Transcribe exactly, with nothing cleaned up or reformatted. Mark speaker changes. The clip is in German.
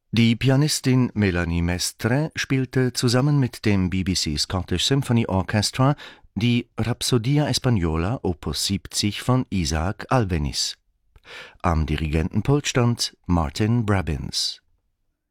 Speaker 1: Die Pianistin Melanie Mestre spielte zusammen mit dem B B C Scottish Symphony Orchestra die Rapsodia Española Opus siebzig von Isaac Albéniz. Am Dirigentenpult stand Martin Brabbins.